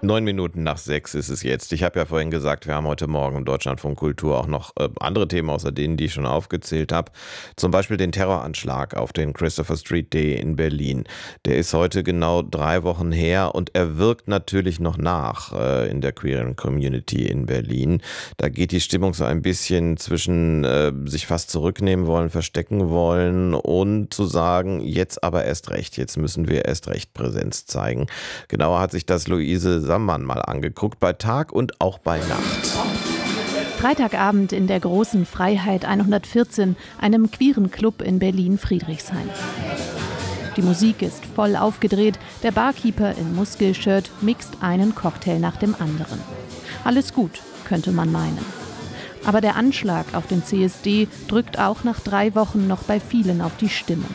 9 Minuten nach 6 ist es jetzt. Ich habe ja vorhin gesagt, wir haben heute Morgen im Deutschlandfunk Kultur auch noch andere Themen außer denen, die ich schon aufgezählt habe. Zum Beispiel den Terroranschlag auf den Christopher Street Day in Berlin. Der ist heute genau 3 Wochen her und er wirkt natürlich noch nach in der queeren Community in Berlin. Da geht die Stimmung so ein bisschen zwischen sich fast zurücknehmen wollen, verstecken wollen und zu sagen, jetzt aber erst recht, jetzt müssen wir erst recht Präsenz zeigen. Genauer hat sich das Luise Sammann mal angeguckt, bei Tag und auch bei Nacht. Freitagabend in der Großen Freiheit 114, einem queeren Club in Berlin-Friedrichshain. Die Musik ist voll aufgedreht, der Barkeeper in Muskelshirt mixt einen Cocktail nach dem anderen. Alles gut, könnte man meinen. Aber der Anschlag auf den CSD drückt auch nach 3 Wochen noch bei vielen auf die Stimmung.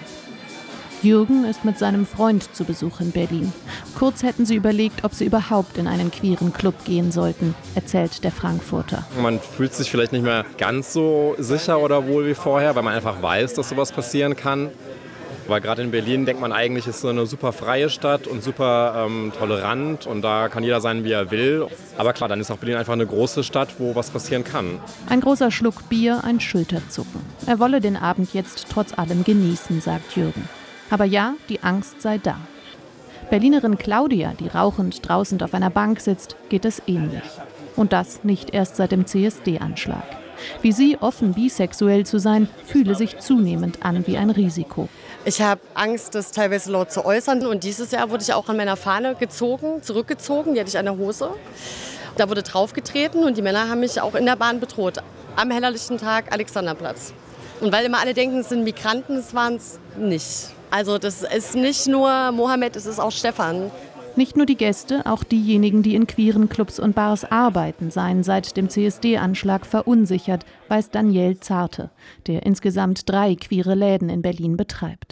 Jürgen ist mit seinem Freund zu Besuch in Berlin. Kurz hätten sie überlegt, ob sie überhaupt in einen queeren Club gehen sollten, erzählt der Frankfurter. Man fühlt sich vielleicht nicht mehr ganz so sicher oder wohl wie vorher, weil man einfach weiß, dass sowas passieren kann. Weil gerade in Berlin denkt man eigentlich, ist so eine super freie Stadt und super tolerant und da kann jeder sein, wie er will. Aber klar, dann ist auch Berlin einfach eine große Stadt, wo was passieren kann. Ein großer Schluck Bier, ein Schulterzucken. Er wolle den Abend jetzt trotz allem genießen, sagt Jürgen. Aber ja, die Angst sei da. Berlinerin Claudia, die rauchend draußen auf einer Bank sitzt, geht es ähnlich. Und das nicht erst seit dem CSD-Anschlag. Wie sie, offen bisexuell zu sein, fühle sich zunehmend an wie ein Risiko. Ich habe Angst, das teilweise laut zu äußern. Und dieses Jahr wurde ich auch an meiner Fahne zurückgezogen, die hatte ich an der Hose. Da wurde draufgetreten und die Männer haben mich auch in der Bahn bedroht. Am hellerlichten Tag Alexanderplatz. Und weil immer alle denken, es sind Migranten, das waren es nicht. Also das ist nicht nur Mohammed, es ist auch Stefan. Nicht nur die Gäste, auch diejenigen, die in queeren Clubs und Bars arbeiten, seien seit dem CSD-Anschlag verunsichert, weiß Daniel Zarte, der insgesamt 3 queere Läden in Berlin betreibt.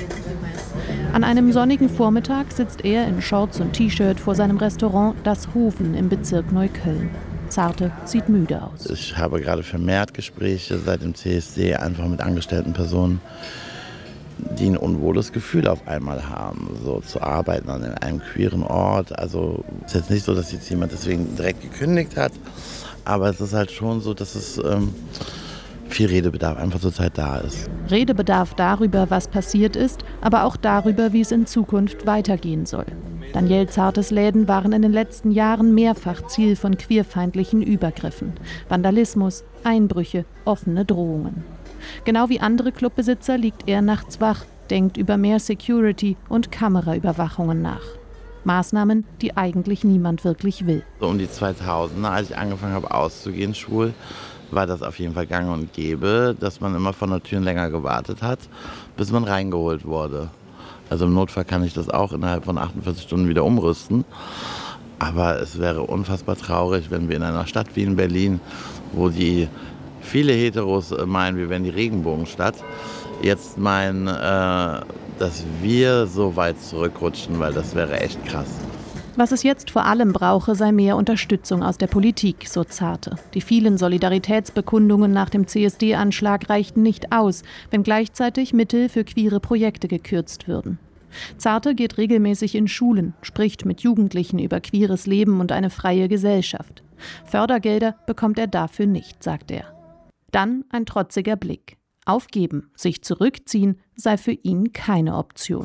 An einem sonnigen Vormittag sitzt er in Shorts und T-Shirt vor seinem Restaurant Das Hofen im Bezirk Neukölln. Zarte sieht müde aus. Ich habe gerade vermehrt Gespräche seit dem CSD einfach mit angestellten Personen, die ein unwohles Gefühl auf einmal haben, so zu arbeiten an einem queeren Ort. Also es ist jetzt nicht so, dass jetzt jemand deswegen direkt gekündigt hat, aber es ist halt schon so, dass es viel Redebedarf einfach zurzeit da ist. Redebedarf darüber, was passiert ist, aber auch darüber, wie es in Zukunft weitergehen soll. Daniel Zartes Läden waren in den letzten Jahren mehrfach Ziel von queerfeindlichen Übergriffen. Vandalismus, Einbrüche, offene Drohungen. Genau wie andere Clubbesitzer liegt er nachts wach, denkt über mehr Security und Kameraüberwachungen nach. Maßnahmen, die eigentlich niemand wirklich will. So um die 2000er, als ich angefangen habe auszugehen schwul, war das auf jeden Fall gang und gäbe, dass man immer vor der Tür länger gewartet hat, bis man reingeholt wurde. Also im Notfall kann ich das auch innerhalb von 48 Stunden wieder umrüsten. Aber es wäre unfassbar traurig, wenn wir in einer Stadt wie in Berlin, wo die viele Heteros meinen, wir wären die Regenbogenstadt, jetzt meinen, dass wir so weit zurückrutschen, weil das wäre echt krass. Was es jetzt vor allem brauche, sei mehr Unterstützung aus der Politik, so Zarte. Die vielen Solidaritätsbekundungen nach dem CSD-Anschlag reichten nicht aus, wenn gleichzeitig Mittel für queere Projekte gekürzt würden. Zarte geht regelmäßig in Schulen, spricht mit Jugendlichen über queeres Leben und eine freie Gesellschaft. Fördergelder bekommt er dafür nicht, sagt er. Dann ein trotziger Blick. Aufgeben, sich zurückziehen, sei für ihn keine Option.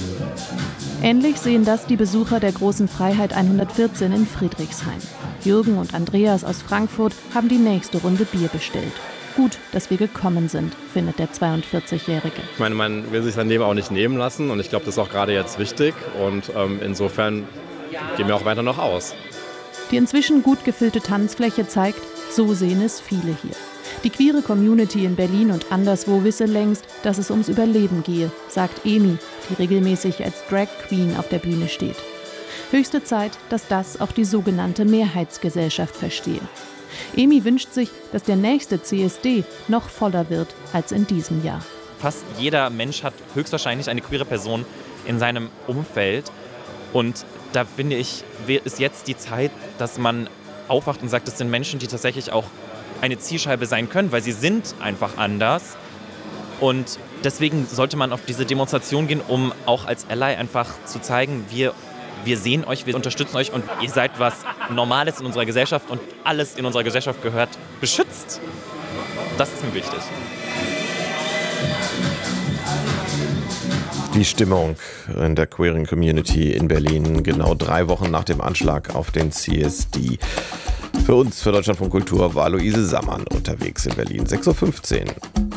Ähnlich sehen das die Besucher der Großen Freiheit 114 in Friedrichshain. Jürgen und Andreas aus Frankfurt haben die nächste Runde Bier bestellt. Gut, dass wir gekommen sind, findet der 42-Jährige. Ich meine, man will sich sein Leben auch nicht nehmen lassen und ich glaube, das ist auch gerade jetzt wichtig und insofern gehen wir auch weiter noch aus. Die inzwischen gut gefüllte Tanzfläche zeigt, so sehen es viele hier. Die queere Community in Berlin und anderswo wisse längst, dass es ums Überleben gehe, sagt Emi, die regelmäßig als Drag Queen auf der Bühne steht. Höchste Zeit, dass das auch die sogenannte Mehrheitsgesellschaft verstehe. Emi wünscht sich, dass der nächste CSD noch voller wird als in diesem Jahr. Fast jeder Mensch hat höchstwahrscheinlich eine queere Person in seinem Umfeld. Und da finde ich, ist jetzt die Zeit, dass man aufwacht und sagt, das sind Menschen, die tatsächlich auch eine Zielscheibe sein können, weil sie sind einfach anders. Und deswegen sollte man auf diese Demonstration gehen, um auch als Ally einfach zu zeigen, wir wir sehen euch, wir unterstützen euch und ihr seid was Normales in unserer Gesellschaft und alles in unserer Gesellschaft gehört beschützt. Das ist mir wichtig. Die Stimmung in der queeren Community in Berlin genau 3 Wochen nach dem Anschlag auf den CSD. Für uns, für Deutschlandfunk Kultur, war Luise Sammann unterwegs in Berlin. 6:15 Uhr.